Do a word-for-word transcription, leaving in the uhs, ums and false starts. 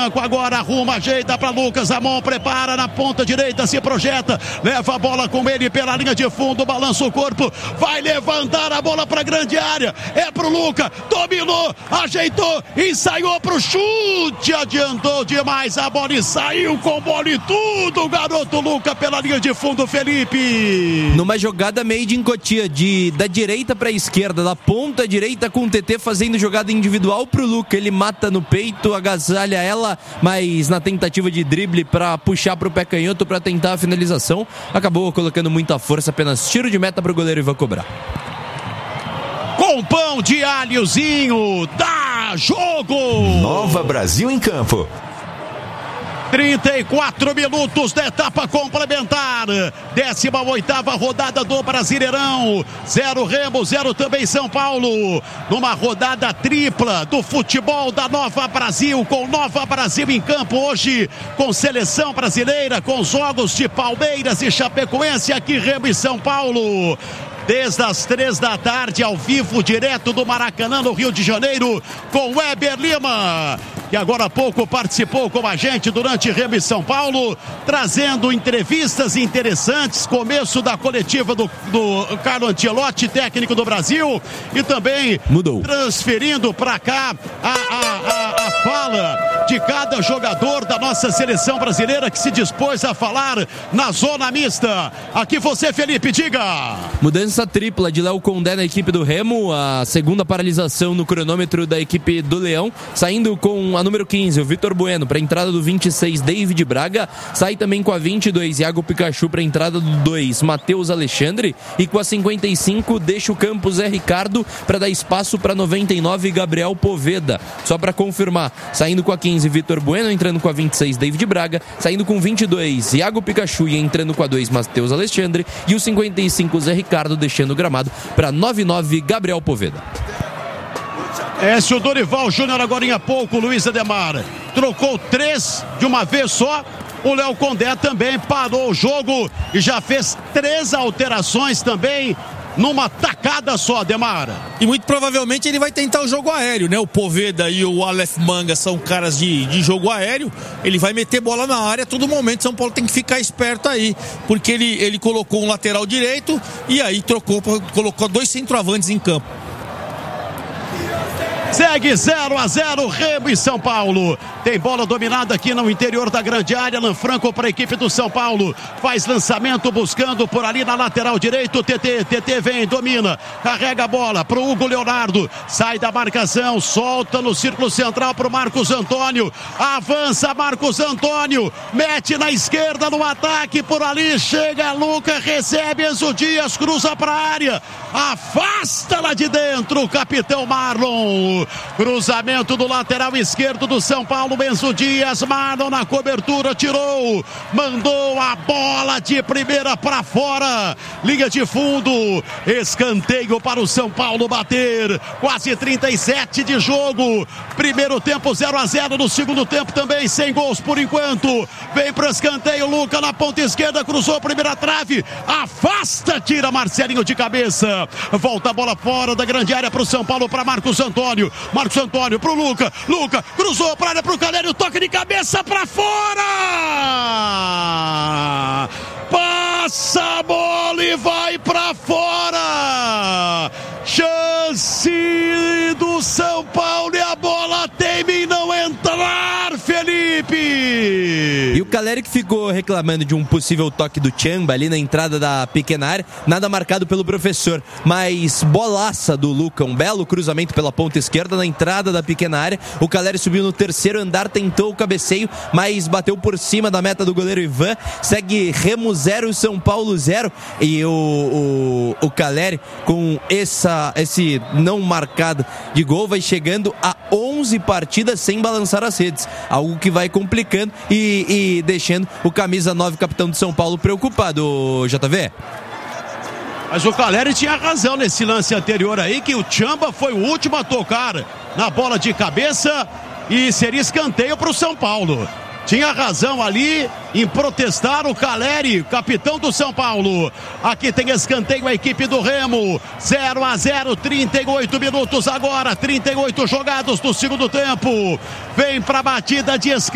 Franco agora arruma, ajeita para Lucas Amon, prepara na ponta direita, se projeta, leva a bola com ele pela linha de fundo, balança o corpo, vai levantar a bola para grande área, é pro Lucas, dominou, ajeitou, ensaiou pro chute, adiantou demais a bola e saiu com bola e tudo, o garoto Lucas pela linha de fundo, Felipe. Numa jogada made in Cotia, de, da direita para a esquerda, da ponta direita com o T T fazendo jogada individual pro Lucas, ele mata no peito, agasalha ela, mas na tentativa de drible para puxar pro pé canhoto para tentar a finalização, acabou colocando muita força, apenas tiro de meta pro goleiro Ivan cobrar. Com pão de alhozinho, dá jogo! Nova Brasil em campo. trinta e quatro minutos da etapa complementar, décima oitava rodada do Brasileirão, zero Remo, zero também São Paulo, numa rodada tripla do futebol da Nova Brasil, com Nova Brasil em campo hoje, com seleção brasileira, com jogos de Palmeiras e Chapecoense, aqui Remo e São Paulo. Desde as três da tarde, ao vivo, direto do Maracanã, no Rio de Janeiro, com Weber Lima, que agora há pouco participou com a gente durante Remo e São Paulo, trazendo entrevistas interessantes, começo da coletiva do, do Carlo Ancelotti, técnico do Brasil, e também Mudou. transferindo para cá a, a, a, a fala de cada jogador da nossa seleção brasileira que se dispôs a falar na zona mista. Aqui você, Felipe, diga. Mudança tripla de Léo Condé na equipe do Remo, a segunda paralisação no cronômetro da equipe do Leão, saindo com a número quinze, o Vitor Bueno, para a entrada do vinte e seis, David Braga, sai também com a vinte e dois, Iago Pikachu, para a entrada do dois, Matheus Alexandre, e com a cinquenta e cinco, deixa o campo Zé Ricardo para dar espaço para noventa e nove, Gabriel Poveda. Só para confirmar, saindo com a quinze, Vitor Bueno, entrando com a vinte e seis, David Braga, saindo com vinte e dois, Iago Pikachu, e entrando com a dois, Matheus Alexandre, e o cinquenta e cinco, Zé Ricardo, deixando o gramado para noventa e nove, Gabriel Poveda. É, se o Dorival Júnior agora há pouco, Luiz Ademar, trocou três de uma vez só, o Léo Condé também parou o jogo e já fez três alterações também, numa tacada só, Ademar. E muito provavelmente ele vai tentar o jogo aéreo, né? O Poveda e o Aleph Manga são caras de, de jogo aéreo. Ele vai meter bola na área a todo momento. São Paulo tem que ficar esperto aí, porque ele, ele colocou um lateral direito e aí trocou, colocou dois centroavantes em campo. Segue zero a zero, Remo e São Paulo. Tem bola dominada aqui no interior da grande área. Alan Franco para a equipe do São Paulo. Faz lançamento buscando por ali na lateral direito. T T, T T vem, domina. Carrega a bola para o Hugo Leonardo. Sai da marcação, solta no círculo central para o Marcos Antônio. Avança Marcos Antônio. Mete na esquerda no ataque. Por ali chega Luca, recebe Enzo Dias, cruza para a área. Afasta lá de dentro o capitão Marlon. Cruzamento do lateral esquerdo do São Paulo, Enzo Dias, Marlon na cobertura, tirou, mandou a bola de primeira para fora, linha de fundo, escanteio para o São Paulo bater, quase trinta e sete de jogo, primeiro tempo zero a zero, no segundo tempo também sem gols por enquanto, vem para o escanteio, Luca na ponta esquerda, cruzou a primeira trave, afasta, tira Marcelinho de cabeça, volta a bola fora da grande área para o São Paulo, para Marcos Antônio, Marcos Antônio pro Luca, Luca cruzou para área pro Calério, toque de cabeça para fora, passa a bola e vai para fora, chance do São Paulo e a bola teme em não entrar, Felipe. E o Caleri que ficou reclamando de um possível toque do Tchamba ali na entrada da pequena área, nada marcado pelo professor, mas bolaça do Luca, um belo cruzamento pela ponta esquerda na entrada da pequena área, o Caleri subiu no terceiro andar, tentou o cabeceio, mas bateu por cima da meta do goleiro Ivan, segue Remo zero, São Paulo zero, e o, o, o Caleri com essa, esse não marcado de gol vai chegando a onze partidas sem balançar as redes, algo que vai complicando e, e deixando o camisa nove, capitão de São Paulo, preocupado, J V. Mas o Caleri tinha razão nesse lance anterior aí, que o Tchamba foi o último a tocar na bola de cabeça e seria escanteio para o São Paulo. Tinha razão ali em protestar o Caleri, capitão do São Paulo. Aqui tem escanteio a equipe do Remo. zero a zero, trinta e oito minutos agora, trinta e oito jogados do segundo tempo. Vem para a batida de escanteio.